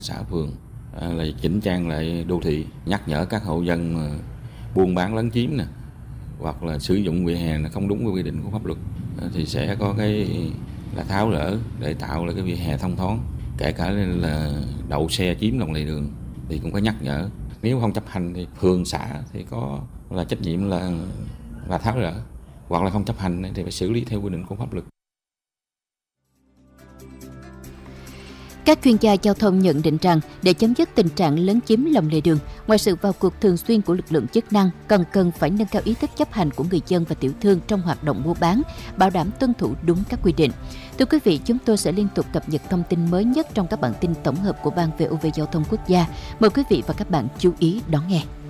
Xã phường là chỉnh trang lại đô thị, nhắc nhở các hộ dân mà buôn bán lấn chiếm nè, hoặc là sử dụng vỉa hè không đúng với quy định của pháp luật thì sẽ có cái là tháo rỡ để tạo lại cái vỉa hè thông thoáng, kể cả là đậu xe chiếm lòng lề đường thì cũng có nhắc nhở. Nếu không chấp hành thì phường xã thì có là trách nhiệm là tháo rỡ, hoặc là không chấp hành thì phải xử lý theo quy định của pháp luật. Các chuyên gia giao thông nhận định rằng để chấm dứt tình trạng lấn chiếm lòng lề đường, ngoài sự vào cuộc thường xuyên của lực lượng chức năng, cần phải nâng cao ý thức chấp hành của người dân và tiểu thương trong hoạt động mua bán, bảo đảm tuân thủ đúng các quy định. Thưa quý vị, chúng tôi sẽ liên tục cập nhật thông tin mới nhất trong các bản tin tổng hợp của Ban VOV Giao thông Quốc gia. Mời quý vị và các bạn chú ý đón nghe.